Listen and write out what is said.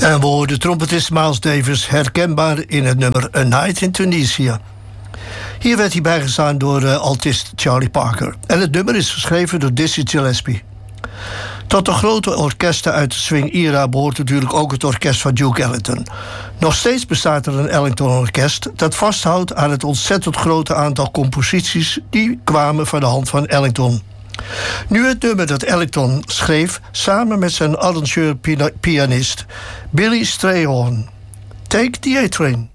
En we hoorden trompetist Miles Davis herkenbaar in het nummer A Night in Tunisia. Hier werd hij bijgestaan door altist Charlie Parker. En het nummer is geschreven door Dizzy Gillespie. Tot de grote orkesten uit de swing-era behoort natuurlijk ook het orkest van Duke Ellington. Nog steeds bestaat er een Ellington-orkest dat vasthoudt aan het ontzettend grote aantal composities die kwamen van de hand van Ellington. Nu het nummer dat Ellington schreef samen met zijn arrangeur-pianist Billy Strayhorn. Take the A-Train.